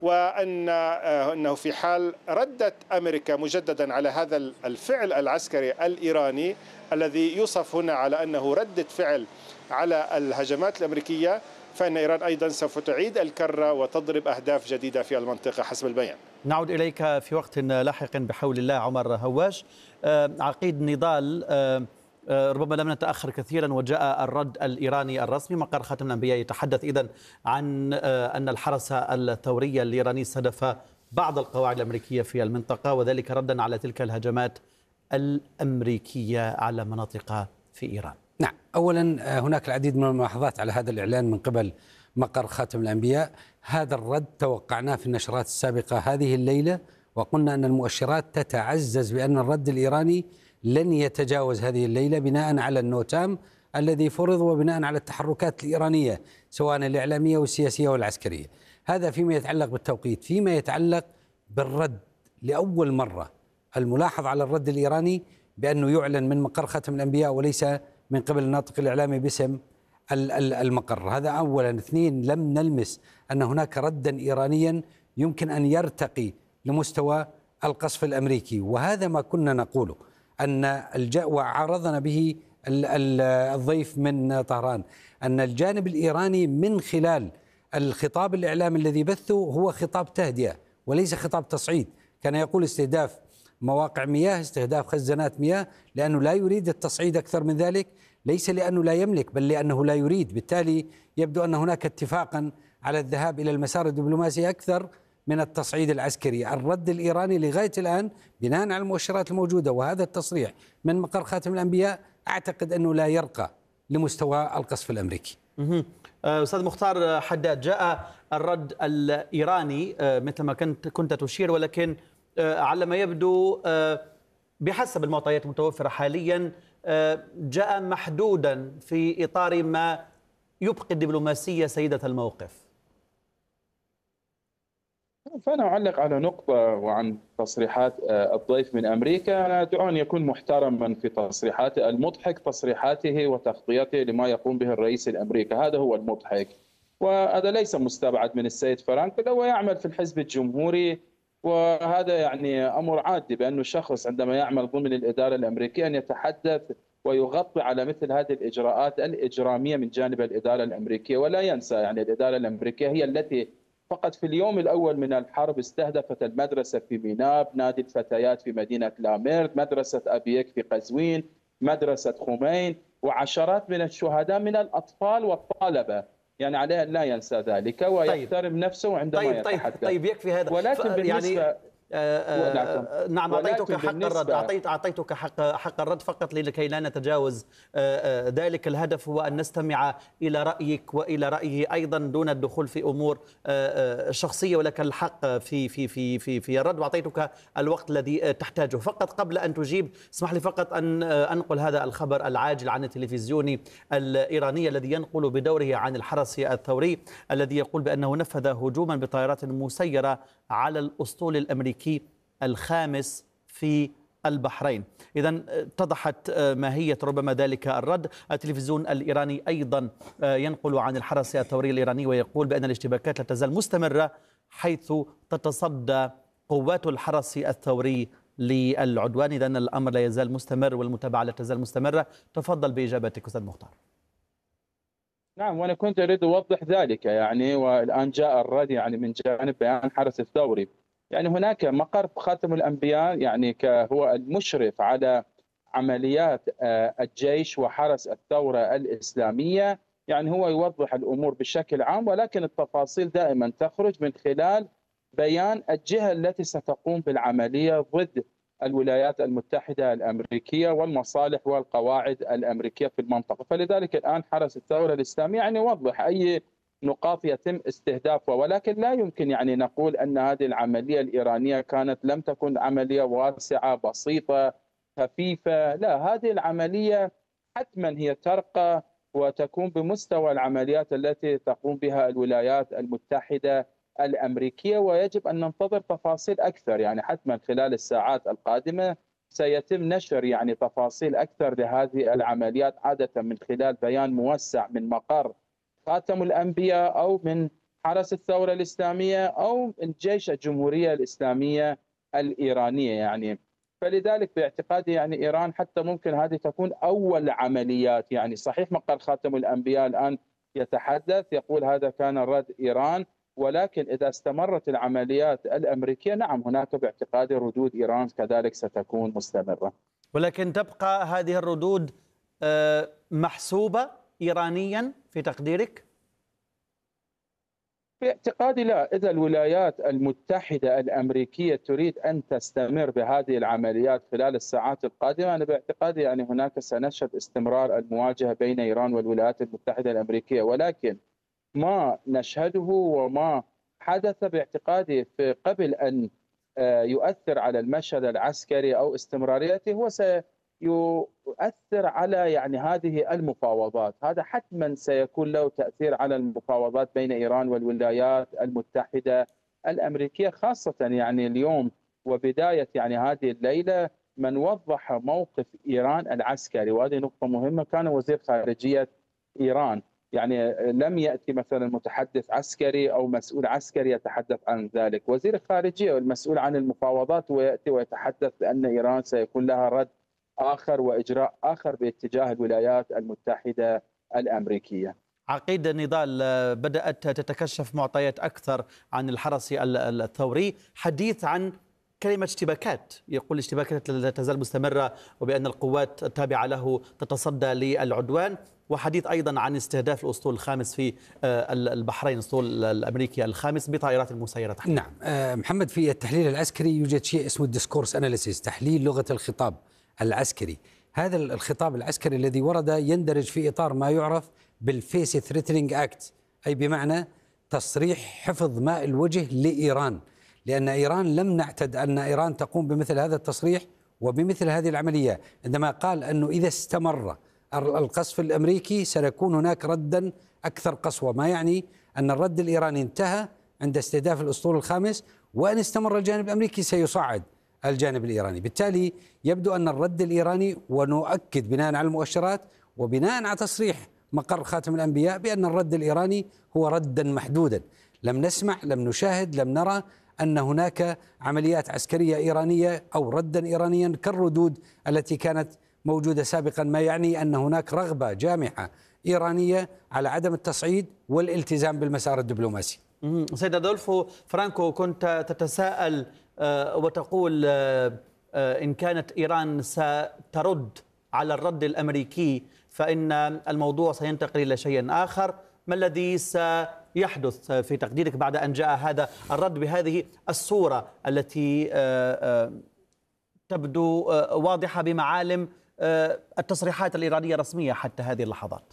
وأن أنه في حال ردت أمريكا مجددا على هذا الفعل العسكري الإيراني الذي يوصف هنا على أنه ردة فعل على الهجمات الأمريكية، فإن إيران أيضا سوف تعيد الكرة وتضرب أهداف جديدة في المنطقة حسب البيان. نعود إليك في وقت لاحق بحول الله. عمر هواش، عقيد نضال، ربما لم نتأخر كثيرا وجاء الرد الإيراني الرسمي. مقر خاتم الأنبياء يتحدث إذن عن أن الحرس الثوري الإيراني استهدف بعض القواعد الأمريكية في المنطقة، وذلك ردا على تلك الهجمات الأمريكية على مناطق في إيران. نعم، أولا هناك العديد من الملاحظات على هذا الإعلان من قبل مقر خاتم الأنبياء. هذا الرد توقعناه في النشرات السابقة هذه الليلة، وقلنا أن المؤشرات تتعزز بأن الرد الإيراني لن يتجاوز هذه الليلة بناء على النوتام الذي فرض وبناء على التحركات الإيرانية سواء الإعلامية والسياسية والعسكرية. هذا فيما يتعلق بالتوقيت. فيما يتعلق بالرد، لأول مرة الملاحظ على الرد الإيراني بأنه يعلن من مقر خاتم الأنبياء وليس من قبل الناطق الإعلامي باسم المقر. هذا أولا. اثنين، لم نلمس أن هناك ردا إيرانيا يمكن أن يرتقي لمستوى القصف الأمريكي، وهذا ما كنا نقوله أن وعرضنا به الضيف من طهران أن الجانب الإيراني من خلال الخطاب الإعلامي الذي بثه هو خطاب تهدئة وليس خطاب تصعيد. كان يقول استهداف مواقع مياه، استهداف خزانات مياه، لأنه لا يريد التصعيد أكثر من ذلك، ليس لأنه لا يملك بل لأنه لا يريد. بالتالي يبدو أن هناك اتفاقا على الذهاب إلى المسار الدبلوماسي أكثر من التصعيد العسكري. الرد الإيراني لغاية الآن بناء على المؤشرات الموجودة وهذا التصريح من مقر خاتم الأنبياء أعتقد أنه لا يرقى لمستوى القصف الأمريكي. أستاذ مختار حداد، جاء الرد الإيراني مثل ما كنت تشير، ولكن على ما يبدو بحسب المعطيات المتوفرة حاليا جاء محدودا في إطار ما يبقي الدبلوماسية سيدة الموقف. فأنا أعلق على نقطة وعن تصريحات الضيف من أمريكا. أنا أدعو أن يكون محترما في تصريحاته. المضحك تصريحاته وتغطيته لما يقوم به الرئيس الأمريكي، هذا هو المضحك، وهذا ليس مستبعد من السيد فرانك. هو يعمل في الحزب الجمهوري، وهذا يعني أمر عادي بأنه شخص عندما يعمل ضمن الإدارة الأمريكية أن يتحدث ويغطي على مثل هذه الإجراءات الإجرامية من جانب الإدارة الأمريكية. ولا ينسى يعني الإدارة الأمريكية هي التي فقط في اليوم الأول من الحرب استهدفت المدرسة في ميناب، نادي الفتيات في مدينة لاميرد، مدرسة أبيك في قزوين، مدرسة خمين، وعشرات من الشهداء من الأطفال والطلبة. يعني عليه أن لا ينسى ذلك ويحترم نفسه عندما يتحدث. طيب يكفي هذا. ولكن بالنسبة نعم، أعطيتك حق الرد، أعطيتك حق الرد فقط لكي لا نتجاوز ذلك. الهدف هو أن نستمع إلى رأيك وإلى رأيه أيضا دون الدخول في أمور شخصية، ولك الحق في الرد، وأعطيتك الوقت الذي تحتاجه. فقط قبل أن تجيب اسمح لي فقط أن أنقل هذا الخبر العاجل عن التلفزيوني الإيراني الذي ينقل بدوره عن الحرس الثوري الذي يقول بأنه نفذ هجوما بطائرات مسيرة على الأسطول الأمريكي الخامس في البحرين. إذن اتضحت ماهية ربما ذلك الرد. التلفزيون الإيراني أيضا ينقل عن الحرس الثوري الإيراني ويقول بأن الاشتباكات لا تزال مستمرة، حيث تتصدى قوات الحرس الثوري للعدوان. إذن الأمر لا يزال مستمر والمتابعة لا تزال مستمرة. تفضل بإجابتك أستاذ مختار. نعم، وأنا كنت أريد أوضح ذلك يعني، والآن جاء الرد يعني من جانب بيان الحرس الثوري. يعني هناك مقر خاتم الأنبياء يعني هو المشرف على عمليات الجيش وحرس الثورة الإسلامية، يعني هو يوضح الأمور بشكل عام، ولكن التفاصيل دائما تخرج من خلال بيان الجهة التي ستقوم بالعملية ضد الولايات المتحدة الأمريكية والمصالح والقواعد الأمريكية في المنطقة. فلذلك الآن حرس الثورة الإسلامية يعني يوضح أي نقاط يتم استهدافها، ولكن لا يمكن يعني نقول أن هذه العملية الإيرانية لم تكن عملية واسعة بسيطة خفيفة. لا، هذه العملية حتما هي ترقى وتكون بمستوى العمليات التي تقوم بها الولايات المتحدة الأمريكية، ويجب أن ننتظر تفاصيل أكثر. يعني حتما خلال الساعات القادمة سيتم نشر يعني تفاصيل أكثر لهذه العمليات، عادة من خلال بيان موسع من مقر خاتم الأنبياء أو من حرس الثورة الإسلامية أو الجيش الجمهورية الإسلامية الإيرانية يعني. فلذلك باعتقادي يعني إيران حتى ممكن هذه تكون أول عمليات، يعني صحيح مقر خاتم الأنبياء الآن يتحدث يقول هذا كان رد إيران، ولكن إذا استمرت العمليات الأمريكية نعم هناك باعتقادي ردود إيران كذلك ستكون مستمرة. ولكن تبقى هذه الردود محسوبة إيرانيا في تقديرك؟ باعتقادي لا. إذا الولايات المتحدة الأمريكية تريد أن تستمر بهذه العمليات خلال الساعات القادمة، أنا باعتقادي يعني هناك سنشهد استمرار المواجهة بين إيران والولايات المتحدة الأمريكية. ولكن ما نشهده وما حدث باعتقادي في قبل أن يؤثر على المشهد العسكري أو استمراريته هو سيؤثر على يعني هذه المفاوضات. هذا حتما سيكون له تأثير على المفاوضات بين إيران والولايات المتحدة الأمريكية، خاصة يعني اليوم وبداية يعني هذه الليلة من وضح موقف إيران العسكري، وهذه نقطة مهمة. كان وزير خارجية إيران يعني لم يأتي مثلا متحدث عسكري أو مسؤول عسكري يتحدث عن ذلك، وزير الخارجية والمسؤول عن المفاوضات ويأتي ويتحدث بأن إيران سيكون لها رد آخر وإجراء آخر باتجاه الولايات المتحدة الأمريكية. عقيد نضال، بدأت تتكشف معطيات أكثر عن الحرس الثوري، حديث عن كلمة اشتباكات، يقول الاشتباكات لا تزال مستمرة وبأن القوات التابعة له تتصدى للعدوان، وحديث أيضا عن استهداف الأسطول الخامس في البحرين، الأسطول الأمريكي الخامس بطائرات المسيرة. نعم محمد، في التحليل العسكري يوجد شيء اسمه الديسكورس أناليسيس، تحليل لغة الخطاب العسكري. هذا الخطاب العسكري الذي ورد يندرج في إطار ما يعرف بالفيس ثريتنينج أكت، أي بمعنى تصريح حفظ ماء الوجه لإيران، لأن إيران لم نعتد أن إيران تقوم بمثل هذا التصريح وبمثل هذه العملية. عندما قال أنه إذا استمر القصف الأمريكي سيكون هناك ردا أكثر قسوة، ما يعني أن الرد الإيراني انتهى عند استهداف الأسطول الخامس، وأن استمر الجانب الأمريكي سيصعد الجانب الإيراني. بالتالي يبدو أن الرد الإيراني، ونؤكد بناء على المؤشرات وبناء على تصريح مقر خاتم الأنبياء بأن الرد الإيراني هو ردا محدودا. لم نسمع، لم نشاهد، لم نرى أن هناك عمليات عسكرية إيرانية أو ردا إيرانيا كالردود التي كانت موجودة سابقا، ما يعني أن هناك رغبة جامحة إيرانية على عدم التصعيد والالتزام بالمسار الدبلوماسي. سيد أدولفو فرانكو، كنت تتساءل وتقول إن كانت إيران سترد على الرد الأمريكي فإن الموضوع سينتقل إلى شيء آخر. ما الذي سيحدث في تقديرك بعد أن جاء هذا الرد بهذه الصورة التي تبدو واضحة بمعالم التصريحات الإيرانية الرسمية حتى هذه اللحظات؟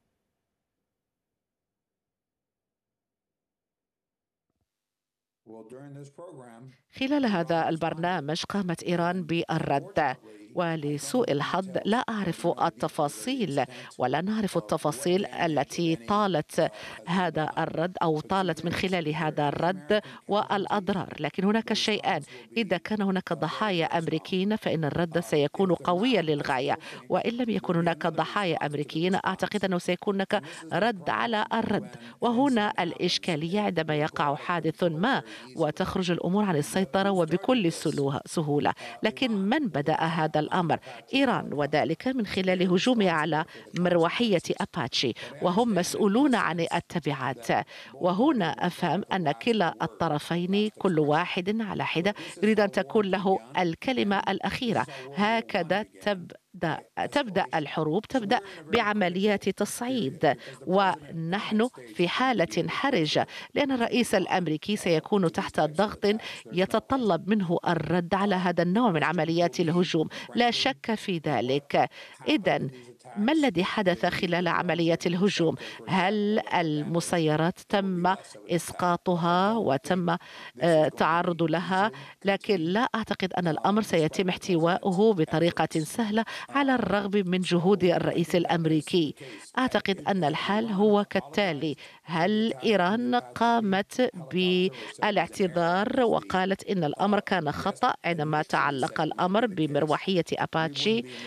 خلال هذا البرنامج قامت إيران بالرد، ولسوء الحظ لا أعرف التفاصيل ولا نعرف التفاصيل التي طالت هذا الرد أو طالت من خلال هذا الرد والأضرار. لكن هناك شيئان: إذا كان هناك ضحايا أمريكيين فإن الرد سيكون قويا للغاية، وإن لم يكن هناك ضحايا أمريكيين أعتقد أنه سيكون هناك رد على الرد. وهنا الإشكالية عندما يقع حادث ما وتخرج الأمور عن السيطرة وبكل سهولة. لكن من بدأ هذا الأمر؟ إيران، وذلك من خلال هجومها على مروحية أباتشي، وهم مسؤولون عن التبعات. وهنا أفهم أن كلا الطرفين كل واحد على حدة يريد أن تكون له الكلمة الأخيرة. هكذا تبدأ الحروب، تبدأ بعمليات تصعيد، ونحن في حالة حرجة لأن الرئيس الأمريكي سيكون تحت ضغط يتطلب منه الرد على هذا النوع من عمليات الهجوم، لا شك في ذلك. إذن ما الذي حدث خلال عمليات الهجوم؟ هل المسيرات تم إسقاطها وتم تعرض لها؟ لكن لا أعتقد أن الأمر سيتم احتواؤه بطريقة سهلة على الرغم من جهود الرئيس الأمريكي. أعتقد أن الحال هو كالتالي: هل إيران قامت بالاعتذار وقالت إن الأمر كان خطأ عندما تعلق الأمر بمروحية أباتشي؟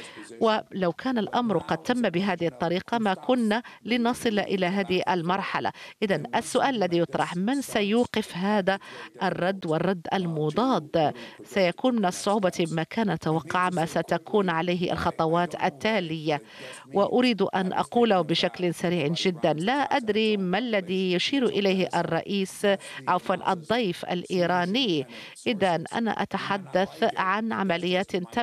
ولو كان الأمر قد تم بهذه الطريقة ما كنا لنصل إلى هذه المرحلة. إذن السؤال الذي يطرح: من سيوقف هذا الرد والرد المضاد؟ سيكون من الصعوبة ما كان نتوقع ما ستكون عليه الخطوات التالية. وأريد أن أقوله بشكل سريع جدا: لا أدري ما الذي يشير إليه الضيف الإيراني. إذن أنا أتحدث عن عمليات